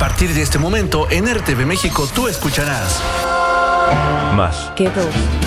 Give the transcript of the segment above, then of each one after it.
partir de este momento, en RTV México tú escucharás Más que dos.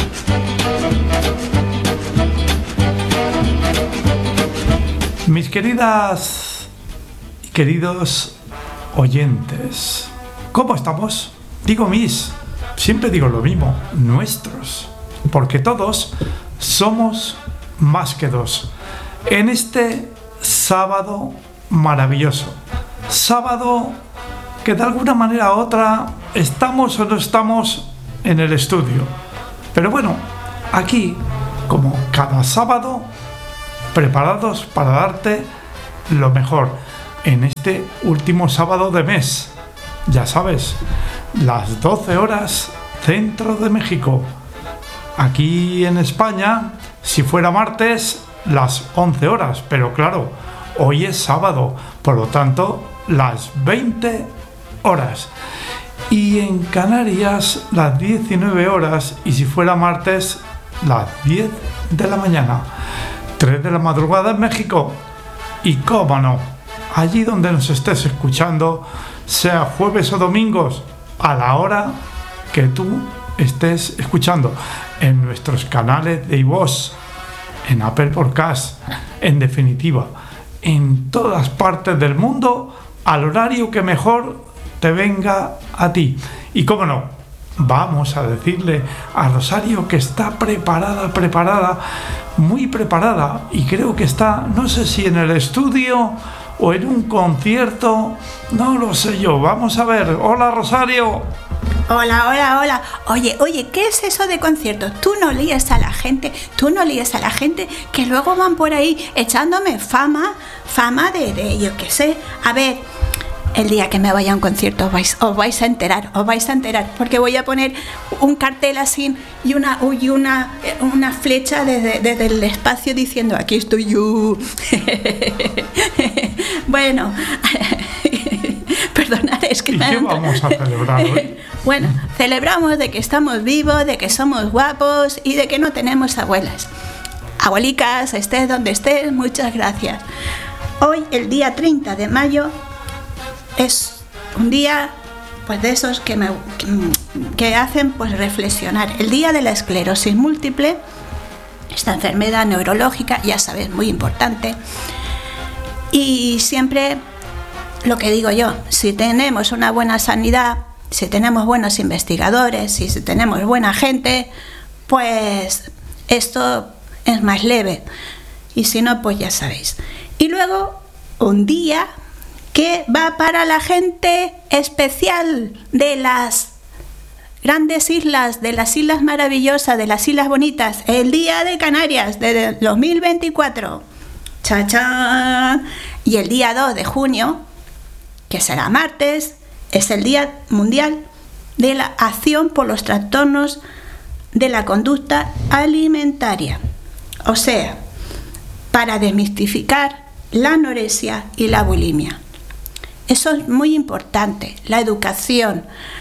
Mis queridas y queridos oyentes, ¿cómo estamos? Digo mis, siempre digo lo mismo, nuestros, porque todos somos más que dos. En este sábado maravilloso, sábado que de alguna manera u otra estamos o no estamos en el estudio, pero bueno, aquí, como cada sábado, preparados para darte lo mejor en este último sábado de mes. Ya sabes, las 12 horas centro de México. Aquí en España, si fuera martes, las 11 horas, pero claro, hoy es sábado, por lo tanto, las 20 horas. Y en Canarias, las 19 horas, y si fuera martes, las 10 de la mañana. 3 de la madrugada en México. Y cómo no, allí donde nos estés escuchando, sea jueves o domingos, a la hora que tú estés escuchando, en nuestros canales de iVoox, en Apple Podcast, en definitiva, en todas partes del mundo, al horario que mejor te venga a ti. Y cómo no, vamos a decirle a Rosario que está preparada, muy preparada, y creo que está, no sé si en el estudio o en un concierto, no lo sé yo. Vamos a ver. Hola, Rosario. Hola. Oye, ¿qué es eso de conciertos? Tú no líes a la gente que luego van por ahí echándome fama de yo qué sé. A ver, el día que me vaya a un concierto os vais a enterar, porque voy a poner un cartel así y una flecha desde el espacio diciendo: aquí estoy yo. Bueno, perdonad, es que... ¿Y qué vamos a celebrar hoy? Bueno, celebramos de que estamos vivos, de que somos guapos y de que no tenemos abuelas. Abuelicas, estés donde estés, muchas gracias. Hoy, el día 30 de mayo, es un día pues de esos que hacen pues reflexionar. El día de la esclerosis múltiple, esta enfermedad neurológica, ya sabes, muy importante. Y siempre lo que digo yo, si tenemos una buena sanidad, si tenemos buenos investigadores, si tenemos buena gente, pues esto es más leve. Y si no, pues ya sabéis. Y luego, un día que va para la gente especial de las grandes islas, de las islas maravillosas, de las islas bonitas, el Día de Canarias de 2024. ¡Chachán! Y el día 2 de junio, que será martes, es el Día Mundial de la Acción por los Trastornos de la Conducta Alimentaria. O sea, para desmistificar la anorexia y la bulimia. Eso es muy importante, la educación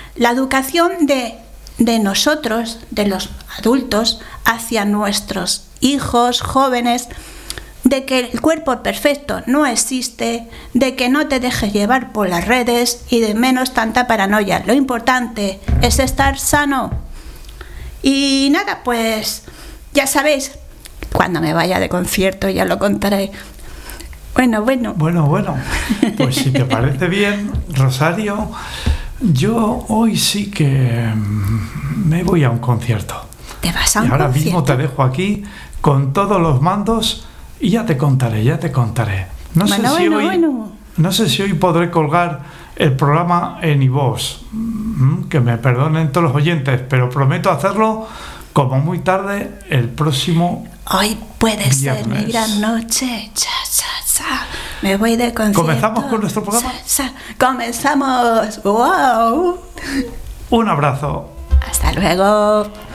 de nosotros, de los adultos, hacia nuestros hijos, jóvenes, de que el cuerpo perfecto no existe, de que no te dejes llevar por las redes y de menos tanta paranoia. Lo importante es estar sano. Y nada, pues ya sabéis, cuando me vaya de concierto ya lo contaré. Bueno. Pues si te parece bien, Rosario, yo hoy sí que me voy a un concierto. ¿Te vas a un concierto? Y ahora mismo te dejo aquí con todos los mandos y ya te contaré. No sé si hoy podré colgar el programa en iVoox. Que me perdonen todos los oyentes, pero prometo hacerlo como muy tarde el próximo hoy puede viernes. Ser mi gran noche. Me voy de concierto. ¿Comenzamos con nuestro programa? Comenzamos. ¡Wow! Un abrazo. Hasta luego.